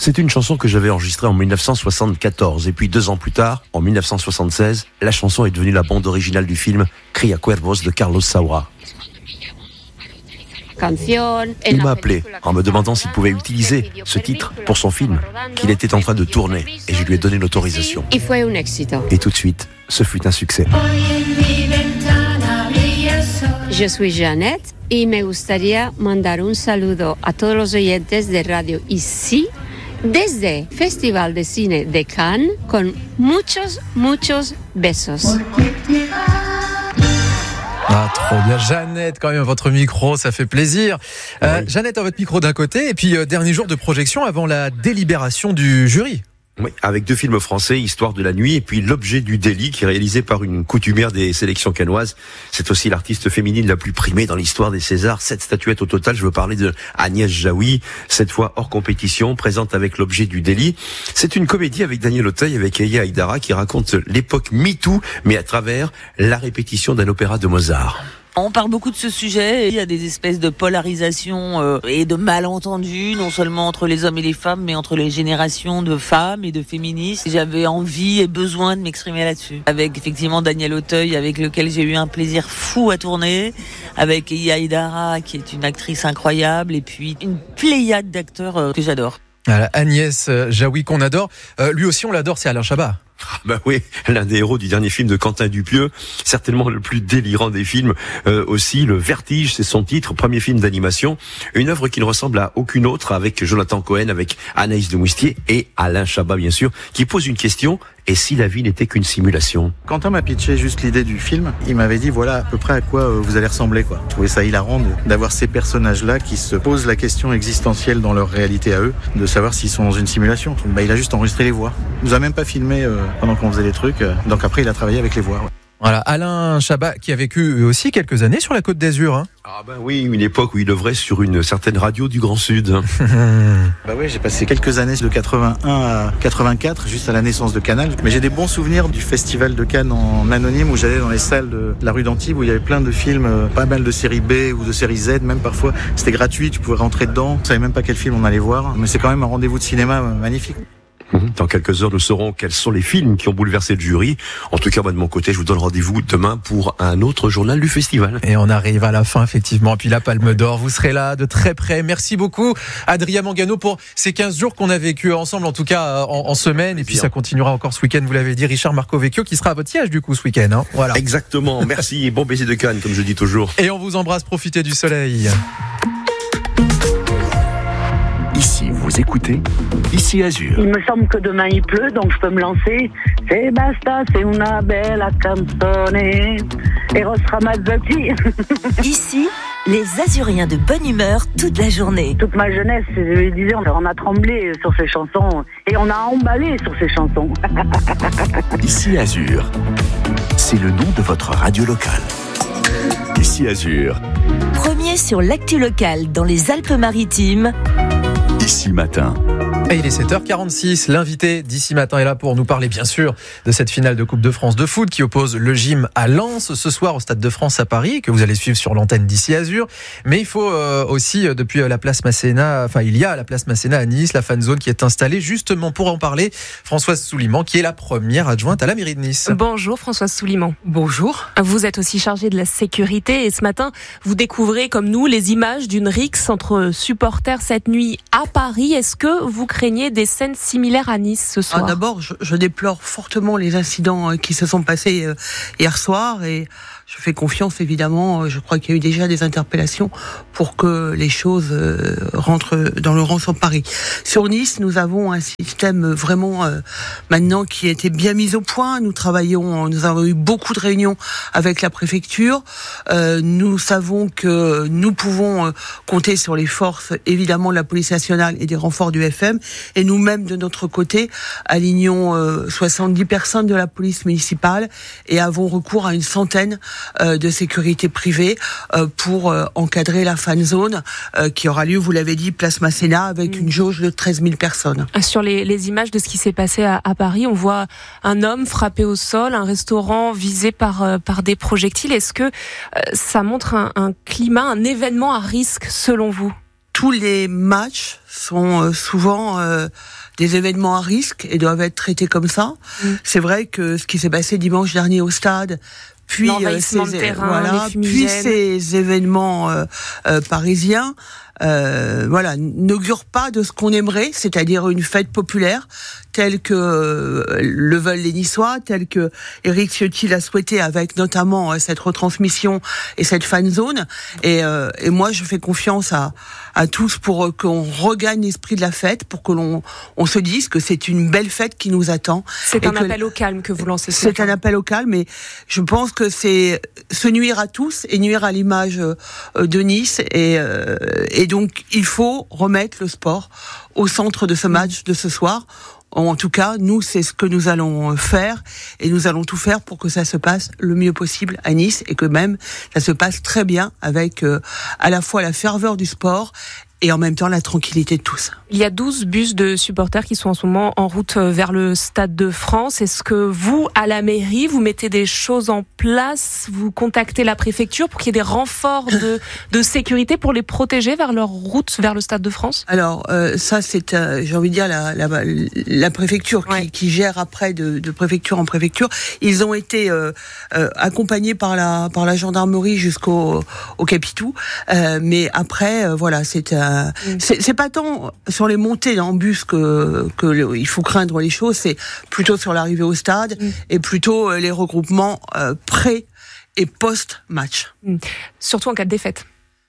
C'est une chanson que j'avais enregistrée en 1974 et puis 2 ans plus tard, en 1976, la chanson est devenue la bande originale du film Cria Cuervos de Carlos Saura. Il m'a appelé en me demandant s'il pouvait utiliser ce titre pour son film qu'il était en train de tourner et je lui ai donné l'autorisation. Et tout de suite, ce fut un succès. Je suis Jeannette y me gustaría mandar un saludo a todos los oyentes de Radio Ici desde Festival de Cine de Cannes con muchos besos. Ah, trop bien. Jeannette, quand même, votre micro, ça fait plaisir. Oui. Jeannette, à votre micro d'un côté, et puis dernier jour de projection avant la délibération du jury. Oui, avec 2 films français, Histoire de la nuit et puis L'objet du délit, qui est réalisé par une coutumière des sélections cannoises. C'est aussi l'artiste féminine la plus primée dans l'histoire des Césars. 7 statuettes au total. Je veux parler de Agnès Jaoui, cette fois hors compétition, présente avec L'objet du délit. C'est une comédie avec Daniel Auteuil, avec Eya Aïdara, qui raconte l'époque MeToo, mais à travers la répétition d'un opéra de Mozart. On parle beaucoup de ce sujet, il y a des espèces de polarisation et de malentendus, non seulement entre les hommes et les femmes, mais entre les générations de femmes et de féministes. J'avais envie et besoin de m'exprimer là-dessus. Avec effectivement Daniel Auteuil, avec lequel j'ai eu un plaisir fou à tourner, avec Eya Aïdara, qui est une actrice incroyable, et puis une pléiade d'acteurs que j'adore. Agnès Jaoui qu'on adore, lui aussi on l'adore, c'est Alain Chabat. Bah oui, l'un des héros du dernier film de Quentin Dupieux, certainement le plus délirant des films, aussi Le Vertige, c'est son titre, premier film d'animation, une œuvre qui ne ressemble à aucune autre, avec Jonathan Cohen, avec Anaïs de Moustier et Alain Chabat bien sûr, qui pose une question: et si la vie n'était qu'une simulation? Quentin m'a pitché juste l'idée du film, il m'avait dit voilà à peu près à quoi vous allez ressembler quoi. Je trouvais ça hilarant d'avoir ces personnages-là qui se posent la question existentielle dans leur réalité à eux, de savoir s'ils sont dans une simulation. Bah, il a juste enregistré les voix. Il nous a même pas filmé pendant qu'on faisait les trucs, donc après il a travaillé avec les voix. Ouais. Voilà, Alain Chabat qui a vécu aussi quelques années sur la Côte d'Azur. Hein. Ah ben oui, une époque où il œuvrait sur une certaine radio du Grand Sud. Bah oui, j'ai passé quelques années de 81 à 84, juste à la naissance de Canal. Mais j'ai des bons souvenirs du festival de Cannes en anonyme où j'allais dans les salles de la rue d'Antibes où il y avait plein de films, pas mal de série B ou de série Z, même parfois. C'était gratuit, tu pouvais rentrer dedans. Je savais même pas quel film on allait voir, mais c'est quand même un rendez-vous de cinéma magnifique. Dans quelques heures, nous saurons quels sont les films qui ont bouleversé le jury. En tout cas, moi, de mon côté, je vous donne rendez-vous demain pour un autre journal du festival. Et on arrive à la fin, effectivement. Puis la Palme d'Or, vous serez là de très près. Merci beaucoup, Adrien Mangano, pour ces 15 jours qu'on a vécu ensemble, en tout cas en semaine. Et puis ça continuera encore ce week-end, vous l'avez dit. Richard Marcovecchio, qui sera à votre siège, du coup, ce week-end. Hein. Voilà. Exactement. Merci et bon baiser de Cannes, comme je dis toujours. Et on vous embrasse, profitez du soleil. Ici, vous écoutez Ici Azur. Il me semble que demain il pleut, donc je peux me lancer. C'est basta, c'est una bella canzone. Eros Ramazzotti. Ici, les Azuriens de bonne humeur toute la journée. Toute ma jeunesse, je disais, on a tremblé sur ces chansons et on a emballé sur ces chansons. Ici Azur, c'est le nom de votre radio locale. Ici Azur. Premier sur l'actu locale dans les Alpes-Maritimes. Ici Matin. Et il est 7h46, l'invité d'Ici Matin est là pour nous parler bien sûr de cette finale de Coupe de France de foot qui oppose le gym à Lens ce soir au Stade de France à Paris, que vous allez suivre sur l'antenne d'Ici Azur. Mais il faut aussi, depuis la place Masséna, il y a la place Masséna à Nice, la fan zone qui est installée justement pour en parler. Françoise Souliman, qui est la première adjointe à la mairie de Nice. Bonjour Françoise Souliman. Bonjour. Vous êtes aussi chargée de la sécurité et ce matin, vous découvrez comme nous les images d'une rixe entre supporters cette nuit à Paris. Est-ce que vous craignez des scènes similaires à Nice ce soir? D'abord, je déplore fortement les incidents qui se sont passés hier soir et je fais confiance évidemment, je crois qu'il y a eu déjà des interpellations pour que les choses rentrent dans le rang sur Paris. Sur Nice, nous avons un système vraiment maintenant qui a été bien mis au point. Nous avons eu beaucoup de réunions avec la préfecture. Nous savons que nous pouvons compter sur les forces évidemment de la police nationale et des renforts du FM. Et nous-mêmes de notre côté, alignons 70 personnes de la police municipale et avons recours à une centaine de sécurité privée pour encadrer la fan zone qui aura lieu, vous l'avez dit, place Masséna avec une jauge de 13 000 personnes. Sur les images de ce qui s'est passé à Paris, on voit un homme frappé au sol, un restaurant visé par des projectiles. Est-ce que ça montre un climat, un événement à risque selon vous ? tous les matchs sont souvent des événements à risque et doivent être traités comme ça. C'est vrai que ce qui s'est passé dimanche dernier au stade, puis ces événements parisiens, n'augurent pas de ce qu'on aimerait, c'est-à-dire une fête populaire telle que le veulent les Niçois, telle que Éric Ciotti l'a souhaité, avec notamment cette retransmission et cette fan zone. Et moi, je fais confiance à tous pour qu'on regagne l'esprit de la fête, pour que l'on se dise que c'est une belle fête qui nous attend. C'est un appel au calme que vous lancez. C'est un appel au calme, et je pense que c'est se nuire à tous et nuire à l'image de Nice. Et donc, il faut remettre le sport au centre de ce match de ce soir. En tout cas, nous, c'est ce que nous allons faire, et nous allons tout faire pour que ça se passe le mieux possible à Nice, et que même ça se passe très bien avec à la fois la ferveur du sport et en même temps la tranquillité de tous. Il y a 12 bus de supporters qui sont en ce moment en route vers le Stade de France. Est-ce que vous, à la mairie, vous mettez des choses en place? Vous contactez la préfecture pour qu'il y ait des renforts de sécurité pour les protéger vers leur route vers le Stade de France? Alors, ça, c'est, j'ai envie de dire, la préfecture qui gère après de préfecture en préfecture. Ils ont été accompagnés par la gendarmerie jusqu'au Capitou. Mais après, c'est pas tant sur les montées en bus que il faut craindre les choses, c'est plutôt sur l'arrivée au stade et plutôt les regroupements pré et post-match. Surtout en cas de défaite.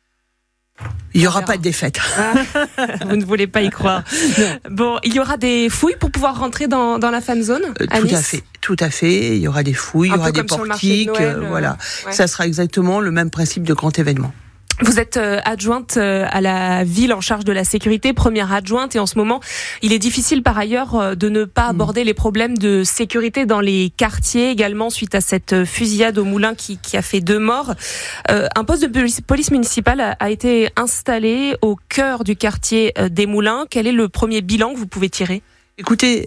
Il n'y aura pas de défaite. Vous ne voulez pas y croire. Bon, il y aura des fouilles pour pouvoir rentrer dans la fan zone à Nice. Tout à fait. Il y aura des fouilles, il y aura des portiques. Voilà. Ça sera exactement le même principe de grand événement. Vous êtes adjointe à la ville en charge de la sécurité, première adjointe, et en ce moment, il est difficile par ailleurs de ne pas aborder les problèmes de sécurité dans les quartiers, également suite à cette fusillade au Moulin qui a fait 2 morts. Un poste de police municipale a été installé au cœur du quartier des Moulins. Quel est le premier bilan que vous pouvez tirer ? Écoutez,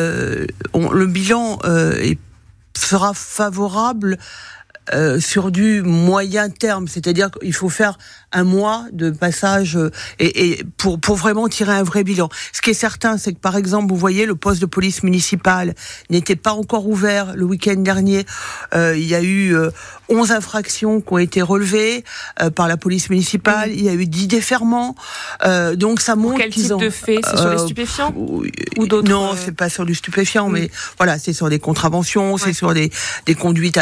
le bilan sera favorable sur du moyen terme, c'est-à-dire qu'il faut faire un mois de passage et pour vraiment tirer un vrai bilan. Ce qui est certain, c'est que par exemple, vous voyez, le poste de police municipale n'était pas encore ouvert le week-end dernier. Il y a eu 11 infractions qui ont été relevées par la police municipale. Il y a eu 10 déferments. Donc ça montre quel type de fait? C'est sur les stupéfiants ou d'autres? Non, c'est pas sur du stupéfiant, mais voilà, c'est sur des contraventions, c'est sur des conduites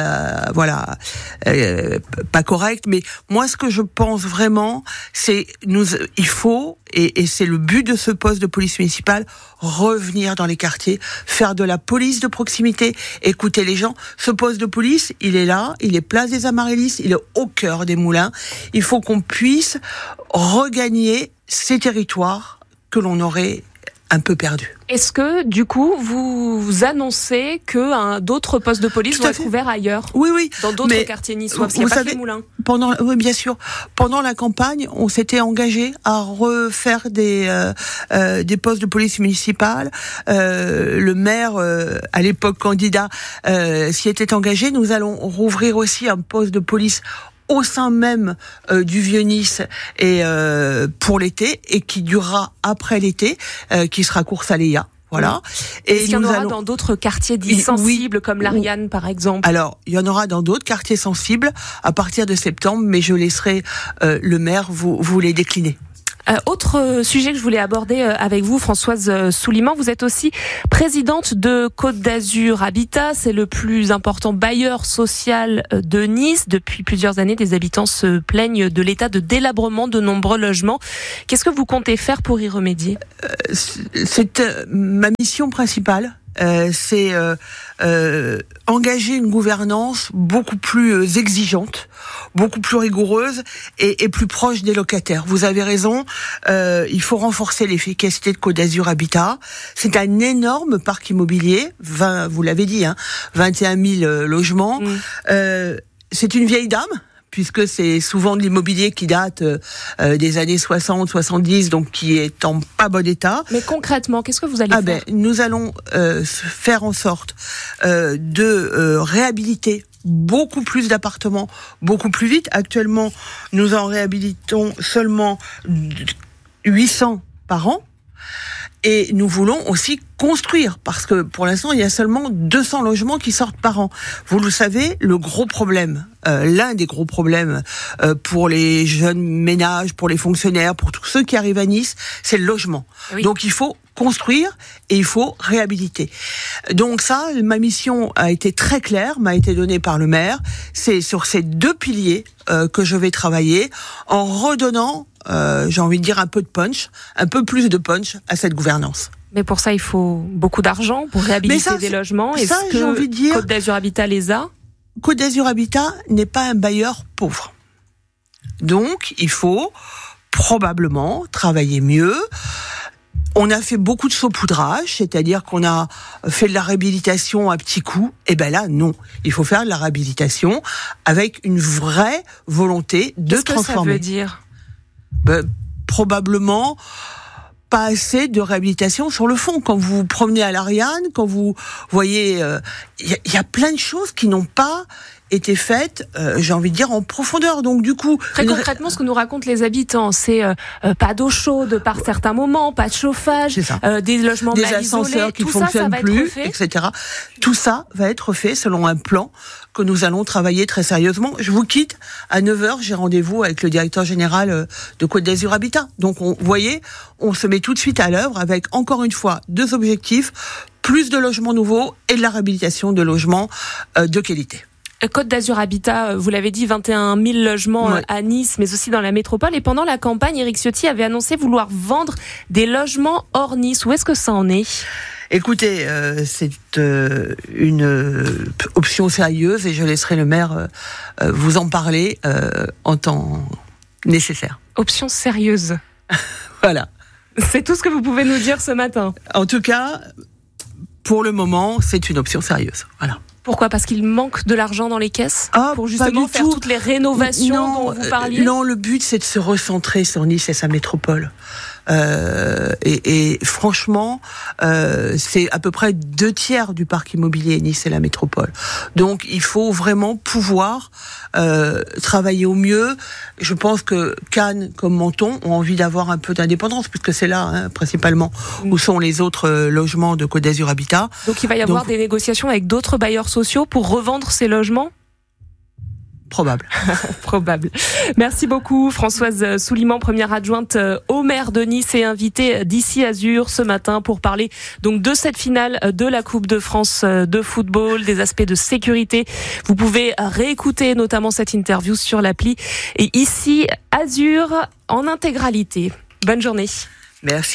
pas correctes. Mais moi, ce que je pense vraiment, c'est il faut, et c'est le but de ce poste de police municipale, revenir dans les quartiers, faire de la police de proximité, écouter les gens. Ce poste de police, il est là, il est place des Amaryllis, il est au cœur des Moulins. Il faut qu'on puisse regagner ces territoires que l'on aurait un peu perdu. Est-ce que, du coup, vous annoncez que d'autres postes de police vont être ouverts ailleurs? Oui. Dans d'autres quartiers niçois, parce qu'il n'y a pas que les Moulins. Oui, bien sûr. Pendant la campagne, on s'était engagé à refaire des postes de police municipale. Le maire, à l'époque candidat, s'y était engagé. Nous allons rouvrir aussi un poste de police au sein même du Vieux-Nice et pour l'été, et qui durera après l'été, qui sera course à Léa. Voilà. Et est-ce qu'il y en aura dans d'autres quartiers dits sensibles, comme l'Ariane par exemple? Alors, il y en aura dans d'autres quartiers sensibles à partir de septembre, mais je laisserai le maire vous les décliner. Autre sujet que je voulais aborder avec vous, Françoise Souliman, vous êtes aussi présidente de Côte d'Azur Habitat, c'est le plus important bailleur social de Nice. Depuis plusieurs années, des habitants se plaignent de l'état de délabrement de nombreux logements. Qu'est-ce que vous comptez faire pour y remédier? C'est ma mission principale. C'est engager une gouvernance beaucoup plus exigeante, beaucoup plus rigoureuse et plus proche des locataires. Vous avez raison, il faut renforcer l'efficacité de Côte d'Azur Habitat. C'est un énorme parc immobilier, vous l'avez dit, 21 000 logements. C'est une vieille dame, puisque c'est souvent de l'immobilier qui date des années 60, 70, donc qui est en pas bon état. Mais concrètement, qu'est-ce que vous allez faire? Nous allons faire en sorte de réhabiliter beaucoup plus d'appartements, beaucoup plus vite. Actuellement, nous en réhabilitons seulement 800 par an. Et nous voulons aussi construire, parce que pour l'instant, il y a seulement 200 logements qui sortent par an. Vous le savez, le gros problème, l'un des gros problèmes pour les jeunes ménages, pour les fonctionnaires, pour tous ceux qui arrivent à Nice, c'est le logement. Oui. Donc il faut construire et il faut réhabiliter. Donc ça, ma mission a été très claire, m'a été donnée par le maire. C'est sur ces 2 piliers que je vais travailler en redonnant j'ai envie de dire un peu de punch, un peu plus de punch à cette gouvernance. Mais pour ça, il faut beaucoup d'argent pour réhabiliter des logements. Est-ce que j'ai envie de dire, Côte d'Azur Habitat les a ? Côte d'Azur Habitat n'est pas un bailleur pauvre. Donc, il faut probablement travailler mieux. On a fait beaucoup de saupoudrage, c'est-à-dire qu'on a fait de la réhabilitation à petits coups. Et ben là, non. Il faut faire de la réhabilitation avec une vraie volonté de transformer. Qu'est-ce que ça veut dire ? Probablement pas assez de réhabilitation sur le fond. Quand vous vous promenez à l'Ariane, quand vous voyez, y a plein de choses qui n'ont pas été faites, j'ai envie de dire, en profondeur. Donc du coup... Très concrètement, ce que nous racontent les habitants, c'est pas d'eau chaude par certains moments, pas de chauffage, des logements mal isolés, des ascenseurs qui ne fonctionnent plus, etc. Tout ça va être fait selon un plan que nous allons travailler très sérieusement. Je vous quitte. À 9h, j'ai rendez-vous avec le directeur général de Côte d'Azur Habitat. Donc, vous voyez, on se met tout de suite à l'œuvre avec, encore une fois, 2 objectifs, plus de logements nouveaux et de la réhabilitation de logements de qualité. Côte d'Azur Habitat, vous l'avez dit, 21 000 logements à Nice, mais aussi dans la métropole. Et pendant la campagne, Éric Ciotti avait annoncé vouloir vendre des logements hors Nice. Où est-ce que ça en est ? Écoutez, c'est une option sérieuse et je laisserai le maire vous en parler en temps nécessaire. Option sérieuse. Voilà. C'est tout ce que vous pouvez nous dire ce matin. En tout cas, pour le moment, c'est une option sérieuse. Voilà. Pourquoi ? Parce qu'il manque de l'argent dans les caisses pour justement faire toutes les rénovations dont vous parliez ? Non, le but c'est de se recentrer sur Nice et sa métropole. Et franchement, c'est à peu près 2/3 du parc immobilier Nice et la métropole. Donc il faut vraiment pouvoir travailler au mieux. Je pense que Cannes comme Menton ont envie d'avoir un peu d'indépendance, puisque c'est là principalement où sont les autres logements de Côte d'Azur Habitat. Donc il va y avoir des négociations avec d'autres bailleurs sociaux pour revendre ces logements ? Probable. Probable. Merci beaucoup Françoise Souliman, première adjointe au maire de Nice et invitée d'Ici Azur ce matin pour parler donc de cette finale de la Coupe de France de football, des aspects de sécurité. Vous pouvez réécouter notamment cette interview sur l'appli et Ici Azur en intégralité. Bonne journée. Merci.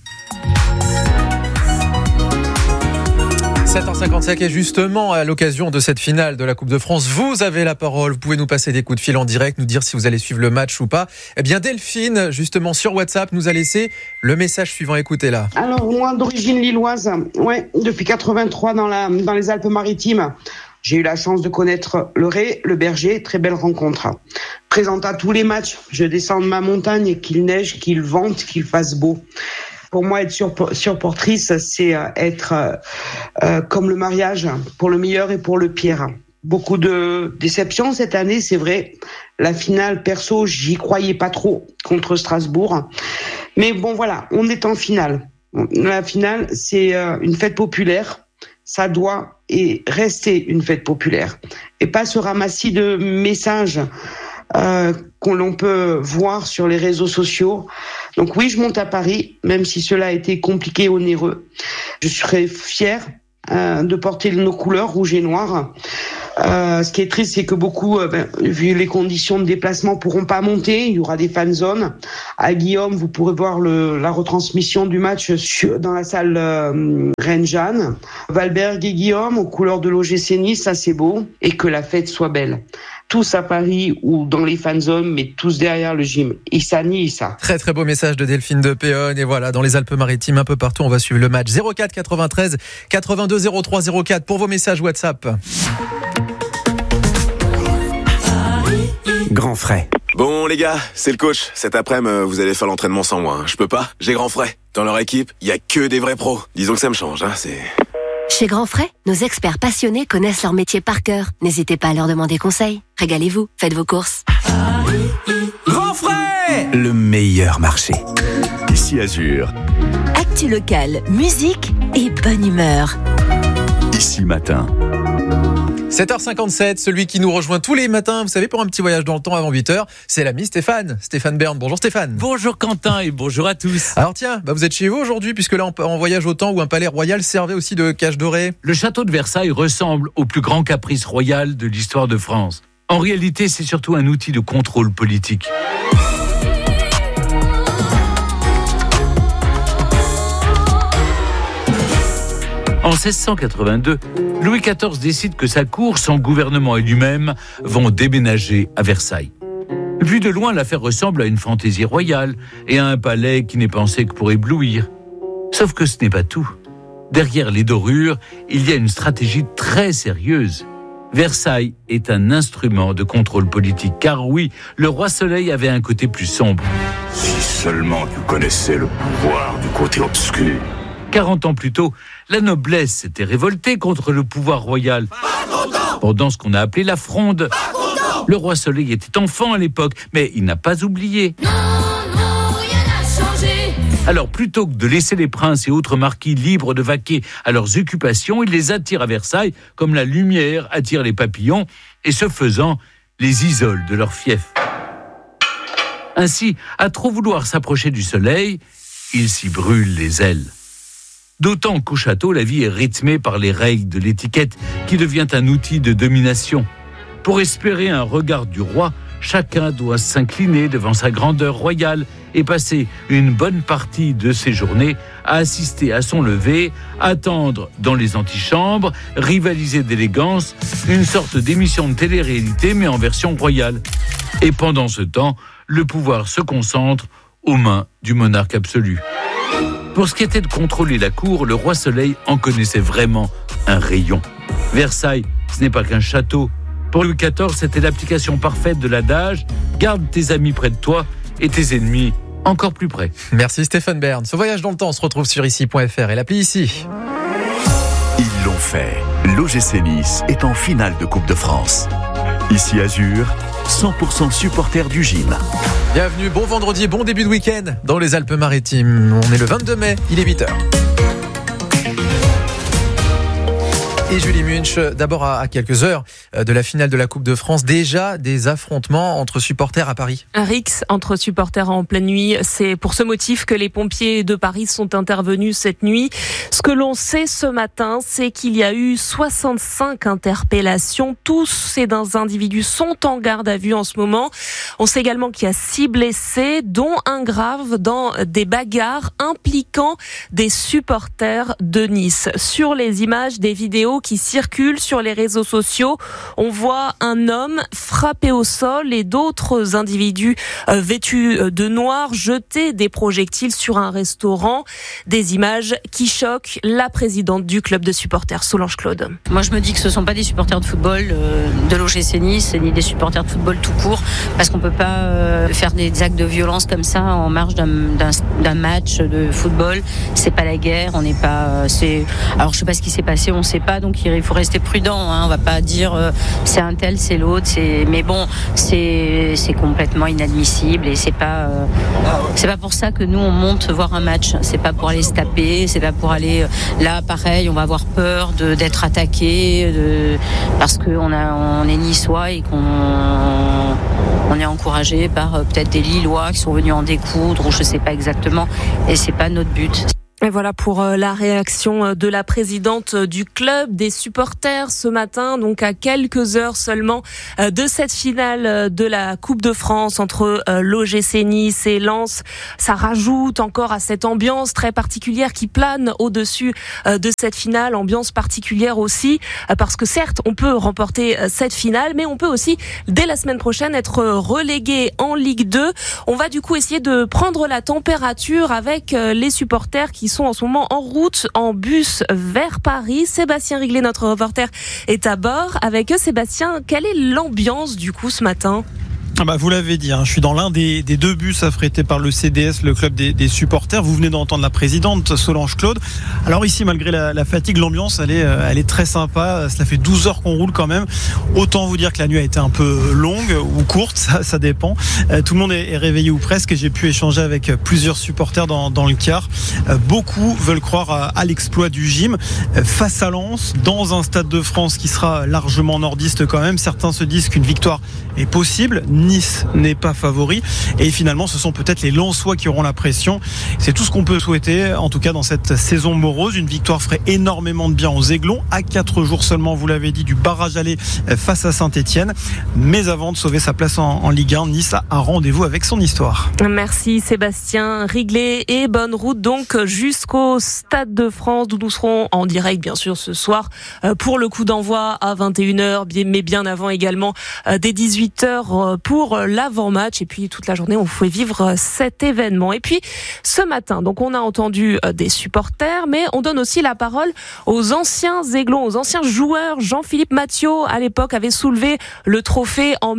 7h55 et justement à l'occasion de cette finale de la Coupe de France, vous avez la parole, vous pouvez nous passer des coups de fil en direct, nous dire si vous allez suivre le match ou pas. Eh bien Delphine, justement sur WhatsApp, nous a laissé le message suivant, écoutez-là. Alors moi d'origine lilloise, depuis 83 dans les Alpes-Maritimes, j'ai eu la chance de connaître le Ré, le Berger, très belle rencontre. Présente à tous les matchs, je descends de ma montagne, qu'il neige, qu'il vente, qu'il fasse beau. Pour moi, être supportrice, c'est être comme le mariage, pour le meilleur et pour le pire. Beaucoup de déceptions cette année, c'est vrai. La finale, perso, j'y croyais pas trop contre Strasbourg. Mais bon, voilà, on est en finale. La finale, c'est une fête populaire. Ça doit et rester une fête populaire. Et pas ce ramassis de messages qu'on l'on peut voir sur les réseaux sociaux. Donc oui, je monte à Paris, même si cela a été compliqué et onéreux. Je serai fière de porter nos couleurs rouge et noir. Ce qui est triste, c'est que beaucoup, vu les conditions de déplacement, pourront pas monter. Il y aura des fan zones. À Guillaume, vous pourrez voir la retransmission du match dans la salle Rennes-Jeanne. Valberg et Guillaume, aux couleurs de l'OGC Nice, ça c'est beau. Et que la fête soit belle. Tous à Paris ou dans les fan zones, mais tous derrière le gym. Issa ni Issa. Très très beau message de Delphine de Péonne. Et voilà, dans les Alpes-Maritimes, un peu partout, on va suivre le match. 04 93 82 03 04 pour vos messages WhatsApp. Grand frais. Bon les gars, c'est le coach. Cet après-midi, vous allez faire l'entraînement sans moi. Je peux pas, j'ai Grand frais. Dans leur équipe, il y a que des vrais pros. Disons que ça me change, c'est... Chez Grand Frais, nos experts passionnés connaissent leur métier par cœur. N'hésitez pas à leur demander conseil. Régalez-vous, faites vos courses. Grand Frais, le meilleur marché. Ici Azur. Actu locale, musique et bonne humeur. Ici Matin. 7h57, celui qui nous rejoint tous les matins, vous savez, pour un petit voyage dans le temps avant 8h, c'est l'ami Stéphane Bern. Bonjour Stéphane. Bonjour Quentin et bonjour à tous. Alors tiens, vous êtes chez vous aujourd'hui, puisque là on voyage au temps où un palais royal servait aussi de cage dorée. Le château de Versailles ressemble au plus grand caprice royal de l'histoire de France. En réalité, c'est surtout un outil de contrôle politique. En 1682, Louis XIV décide que sa cour, son gouvernement et lui-même vont déménager à Versailles. Vu de loin, l'affaire ressemble à une fantaisie royale et à un palais qui n'est pensé que pour éblouir. Sauf que ce n'est pas tout. Derrière les dorures, il y a une stratégie très sérieuse. Versailles est un instrument de contrôle politique, car oui, le roi Soleil avait un côté plus sombre. Si seulement tu connaissais le pouvoir du côté obscur. 40 ans plus tôt, la noblesse s'était révoltée contre le pouvoir royal. Pendant ce qu'on a appelé la Fronde. Le roi Soleil était enfant à l'époque, mais il n'a pas oublié. Alors plutôt que de laisser les princes et autres marquis libres de vaquer à leurs occupations, il les attire à Versailles comme la lumière attire les papillons et ce faisant, les isole de leur fief. Ainsi, à trop vouloir s'approcher du soleil, il s'y brûle les ailes. D'autant qu'au château, la vie est rythmée par les règles de l'étiquette qui devient un outil de domination. Pour espérer un regard du roi, chacun doit s'incliner devant sa grandeur royale et passer une bonne partie de ses journées à assister à son lever, attendre dans les antichambres, rivaliser d'élégance, une sorte d'émission de télé-réalité mais en version royale. Et pendant ce temps, le pouvoir se concentre aux mains du monarque absolu. Pour ce qui était de contrôler la cour, le roi Soleil en connaissait vraiment un rayon. Versailles, ce n'est pas qu'un château. Pour Louis XIV, c'était l'application parfaite de l'adage « Garde tes amis près de toi et tes ennemis encore plus près ». Merci Stéphane Bern. Ce voyage dans le temps se retrouve sur ici.fr et l'appli Ici. Ils l'ont fait. L'OGC Nice est en finale de Coupe de France. Ici Azur, 100% supporters du gym. Bienvenue, bon vendredi, bon début de week-end dans les Alpes-Maritimes. On est le 22 mai, il est 8h. Et Julie Munch, d'abord à quelques heures de la finale de la Coupe de France, déjà des affrontements entre supporters à Paris. Un rixe entre supporters en pleine nuit. C'est pour ce motif que les pompiers de Paris sont intervenus cette nuit. Ce que l'on sait ce matin, c'est qu'il y a eu 65 interpellations. Tous ces individus sont en garde à vue en ce moment. On sait également qu'il y a 6 blessés, dont un grave dans des bagarres impliquant des supporters de Nice. Sur les images, des vidéos qui circulent sur les réseaux sociaux, on voit un homme frappé au sol et d'autres individus vêtus de noir jeter des projectiles sur un restaurant. Des images qui choquent la présidente du club de supporters, Solange Claude. Moi je me dis que ce ne sont pas des supporters de football de l'OGC Nice, ni des supporters de football tout court, parce qu'on ne peut pas faire des actes de violence comme ça en marge d'un match de football. C'est pas la guerre, on n'est pas... Alors je sais pas ce qui s'est passé, on ne sait pas, donc il faut rester prudent, hein. On va pas dire c'est un tel, c'est l'autre, mais bon, c'est complètement inadmissible et c'est pas pour ça que nous on monte voir un match, c'est pas pour aller se taper, c'est pas pour aller là pareil, on va avoir peur d'être attaqué parce qu'on est niçois et qu'on est encouragé par peut-être des Lillois qui sont venus en découdre ou je sais pas exactement, et c'est pas notre but. Et voilà pour la réaction de la présidente du club des supporters ce matin, donc à quelques heures seulement de cette finale de la Coupe de France entre l'OGC Nice et Lens. Ça rajoute encore à cette ambiance très particulière qui plane au-dessus de cette finale, ambiance particulière aussi, parce que certes, on peut remporter cette finale, mais on peut aussi, dès la semaine prochaine, être relégué en Ligue 2. On va du coup essayer de prendre la température avec les supporters qui sont en ce moment en route, en bus vers Paris. Sébastien Riglet, notre reporter, est à bord. Avec eux, Sébastien, quelle est l'ambiance du coup ce matin ? Vous l'avez dit, je suis dans l'un des 2 bus affrétés par le CDS, le club des supporters. Vous venez d'entendre la présidente Solange Claude. Alors ici, malgré la fatigue, l'ambiance elle est très sympa. Cela fait 12 heures qu'on roule quand même. Autant vous dire que la nuit a été un peu longue ou courte, ça dépend. Tout le monde est réveillé ou presque. J'ai pu échanger avec plusieurs supporters dans le car. Beaucoup veulent croire à l'exploit du gym face à Lens, dans un Stade de France qui sera largement nordiste quand même. Certains se disent qu'une victoire est possible. Nice n'est pas favori et finalement ce sont peut-être les Lensois qui auront la pression. C'est tout ce qu'on peut souhaiter en tout cas dans cette saison morose. Une victoire ferait énormément de bien aux Aiglons à 4 jours seulement, vous l'avez dit, du barrage aller face à Saint-Etienne. Mais avant de sauver sa place en Ligue 1, Nice a un rendez-vous avec son histoire. Merci Sébastien Riglet et bonne route donc jusqu'au Stade de France d'où nous serons en direct bien sûr ce soir pour le coup d'envoi à 21h mais bien avant également dès 18h pour l'avant-match et puis toute la journée on pouvait vivre cet événement. Et puis ce matin donc on a entendu des supporters mais on donne aussi la parole aux anciens Aiglons, aux anciens joueurs. Jean-Philippe Mathiot à l'époque avait soulevé le trophée en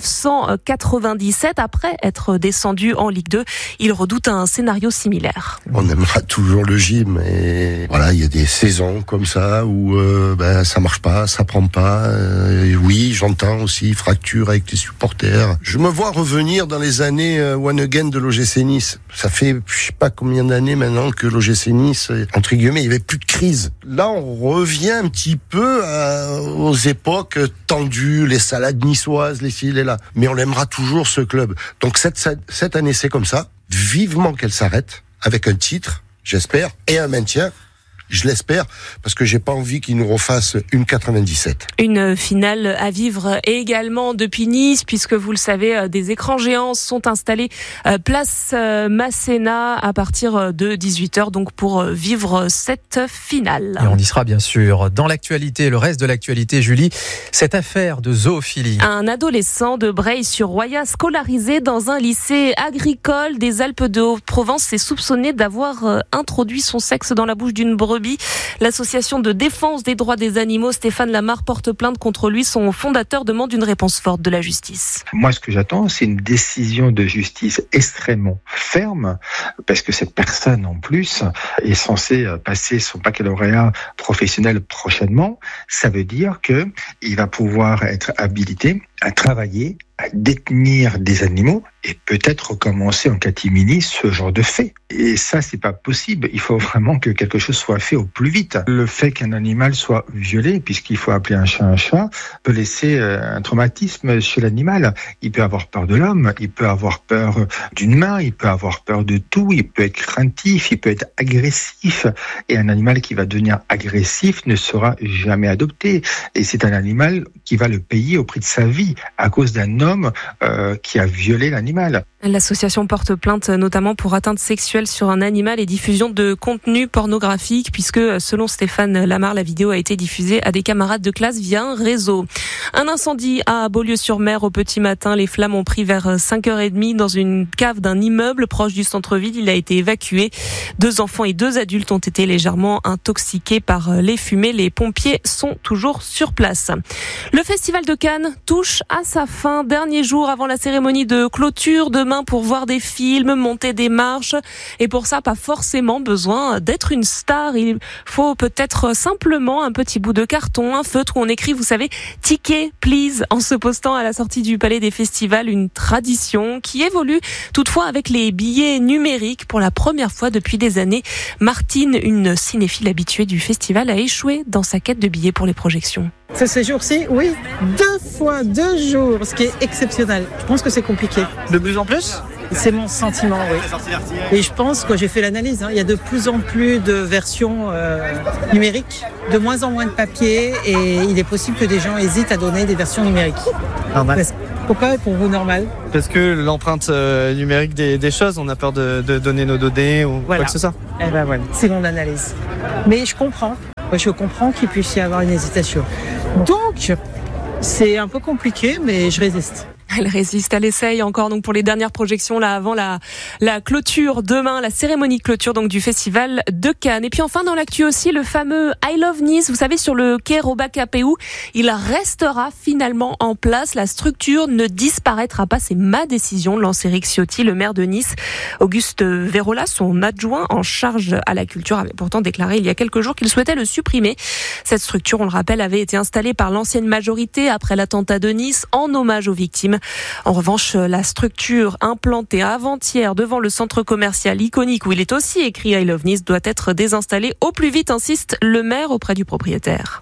1997 après être descendu en Ligue 2. Il redoute un scénario similaire. On aimera toujours le gym et voilà, il y a des saisons comme ça où ça marche pas, ça prend pas. Oui, j'entends aussi fracture avec les supporters. Je me vois revenir dans les années One Again de l'OGC Nice. Ça fait je sais pas combien d'années maintenant que l'OGC Nice, entre guillemets, il y avait plus de crise. Là, on revient un petit peu aux époques tendues, les salades niçoises, les ci, les là. Mais on aimera toujours ce club. Donc cette année, c'est comme ça. Vivement qu'elle s'arrête avec un titre, j'espère, et un maintien. Je l'espère, parce que j'ai pas envie qu'ils nous refassent une 97. Une finale à vivre également depuis Nice, puisque vous le savez, des écrans géants sont installés place Masséna à partir de 18h, donc pour vivre cette finale. Et on y sera bien sûr. Dans l'actualité, le reste de l'actualité, Julie, cette affaire de zoophilie. Un adolescent de Breil-sur-Roya, scolarisé dans un lycée agricole des Alpes de Haute-Provence, est soupçonné d'avoir introduit son sexe dans la bouche d'une brebis. L'association de défense des droits des animaux, Stéphane Lamarre, porte plainte contre lui. Son fondateur demande une réponse forte de la justice. Moi, ce que j'attends, c'est une décision de justice extrêmement ferme, parce que cette personne, en plus, est censée passer son baccalauréat professionnel prochainement. Ça veut dire qu'il va pouvoir être habilité à travailler, à détenir des animaux et peut-être recommencer en catimini ce genre de fait. Et ça, c'est pas possible. Il faut vraiment que quelque chose soit fait au plus vite. Le fait qu'un animal soit violé, puisqu'il faut appeler un chat, peut laisser un traumatisme chez l'animal. Il peut avoir peur de l'homme, il peut avoir peur d'une main, il peut avoir peur de tout, il peut être craintif, il peut être agressif. Et un animal qui va devenir agressif ne sera jamais adopté. Et c'est un animal qui va le payer au prix de sa vie à cause d'un homme qui a violé l'animal. L'association porte plainte notamment pour atteinte sexuelle sur un animal et diffusion de contenu pornographique, puisque selon Stéphane Lamarre, la vidéo a été diffusée à des camarades de classe via un réseau. Un incendie à Beaulieu-sur-Mer au petit matin. Les flammes ont pris vers 5h30 dans une cave d'un immeuble proche du centre-ville. Il a été évacué. 2 enfants et 2 adultes ont été légèrement intoxiqués par les fumées. Les pompiers sont toujours sur place. Le Festival de Cannes touche à sa fin. Dernier jour avant la cérémonie de clôture. Demain pour voir des films, monter des marches. Et pour ça, pas forcément besoin d'être une star. Il faut peut-être simplement un petit bout de carton, un feutre où on écrit, vous savez, « Ticket, please » en se postant à la sortie du Palais des Festivals. Une tradition qui évolue toutefois avec les billets numériques pour la première fois depuis des années. Martine, une cinéphile habituée du festival, a échoué dans sa quête de billets pour les projections. Ces jours-ci, oui, 2 fois 2 jours, ce qui est exceptionnel. Je pense que c'est compliqué. De plus en plus ? C'est mon sentiment, oui. Et je pense que j'ai fait l'analyse. Il y a de plus en plus de versions numériques, de moins en moins de papier, et il est possible que des gens hésitent à donner des versions numériques. Normal. Pourquoi pour vous normal ? Parce que l'empreinte numérique des choses, on a peur de donner nos données ou voilà. Quoi que ce soit. Eh ben voilà, c'est mon analyse. Mais je comprends. Je comprends qu'il puisse y avoir une hésitation. Donc, c'est un peu compliqué, mais je résiste. Elle résiste, elle essaye encore donc pour les dernières projections là avant la clôture demain, la cérémonie de clôture donc du festival de Cannes. Et puis enfin dans l'actu aussi le fameux I Love Nice, vous savez sur le quai Robacapéou, il restera finalement en place, la structure ne disparaîtra pas, c'est ma décision, lance Éric Ciotti, le maire de Nice. Auguste Vérola, son adjoint en charge à la culture, avait pourtant déclaré il y a quelques jours qu'il souhaitait le supprimer. Cette structure, on le rappelle, avait été installée par l'ancienne majorité après l'attentat de Nice en hommage aux victimes. En revanche, la structure implantée avant-hier devant le centre commercial iconique où il est aussi écrit I Love Nice doit être désinstallée au plus vite, insiste le maire auprès du propriétaire.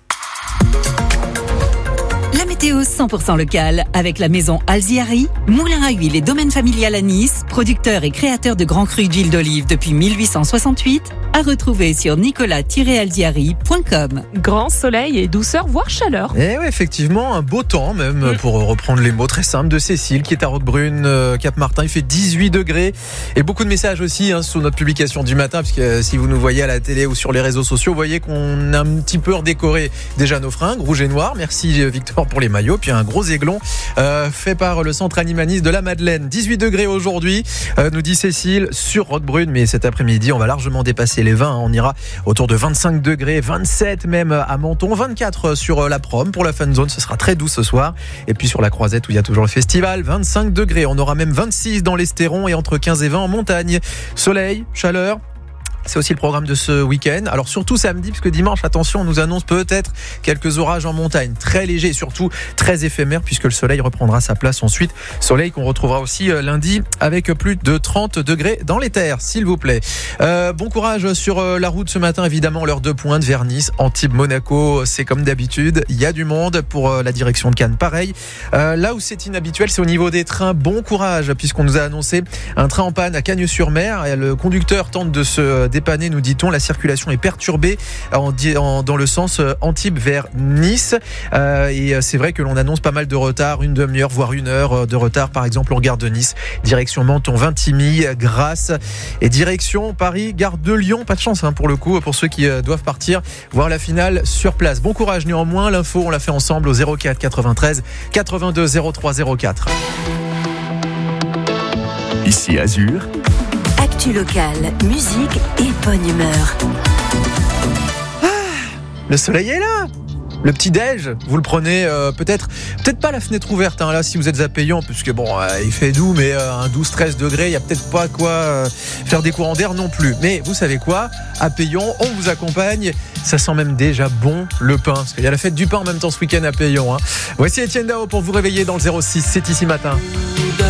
La météo 100% locale avec la maison Alziari, moulin à huile et domaine familial à Nice, producteur et créateur de grands crus d'huile d'olive depuis 1868, à retrouver sur nicolas-alziari.com. Grand soleil et douceur, voire chaleur. Et oui, effectivement, un beau temps même, pour reprendre les mots très simples de Cécile qui est à Roquebrune, Cap-Martin. Il fait 18 degrés et beaucoup de messages aussi sous notre publication du matin, puisque si vous nous voyez à la télé ou sur les réseaux sociaux, vous voyez qu'on a un petit peu redécoré déjà nos fringues, rouge et noir. Merci Victor pour les maillots. Puis un gros aiglon fait par le centre animaliste de la Madeleine. 18 degrés aujourd'hui, nous dit Cécile, sur Roquebrune, mais cet après-midi, on va largement dépasser les 20. On ira autour de 25 degrés, 27 même à Menton, 24 sur la Prom. Pour la Fun Zone, ce sera très doux ce soir. Et puis sur la Croisette où il y a toujours le festival, 25 degrés. On aura même 26 dans l'Estéron et entre 15 et 20 en montagne. Soleil, chaleur. C'est aussi le programme de ce week-end. Alors surtout samedi, parce que dimanche, attention, on nous annonce peut-être quelques orages en montagne, très légers et surtout très éphémères, puisque le soleil reprendra sa place ensuite. Soleil qu'on retrouvera aussi lundi avec plus de 30 degrés dans les terres, s'il vous plaît. Bon courage sur la route ce matin, évidemment, l'heure de pointe vers Nice, Antibes, Monaco, c'est comme d'habitude. Il y a du monde pour la direction de Cannes, pareil. Là où c'est inhabituel, c'est au niveau des trains. Bon courage, puisqu'on nous a annoncé un train en panne à Cagnes-sur-Mer et le conducteur tente de se dépanner, nous dit-on. La circulation est perturbée dans le sens Antibes vers Nice. Et c'est vrai que l'on annonce pas mal de retard, une demi-heure, voire une heure de retard. Par exemple, en gare de Nice, direction Menton, Vintimille, Grasse et direction Paris, gare de Lyon. Pas de chance pour le coup, pour ceux qui doivent partir voir la finale sur place. Bon courage néanmoins. L'info, on l'a fait ensemble au 04 93 82 03 04. Ici Azur. Actu locale, musique et bonne humeur. Le soleil est là. Le petit déj, vous le prenez peut-être pas la fenêtre ouverte là si vous êtes à Péillon, puisque bon il fait doux, mais un 12-13 degrés, il y a peut-être pas quoi faire des courants d'air non plus. Mais vous savez quoi, à Péillon, on vous accompagne. Ça sent même déjà bon le pain, parce qu'il y a la fête du pain en même temps ce week-end à Péillon. Voici Etienne Dao pour vous réveiller dans le 06, c'est ici matin.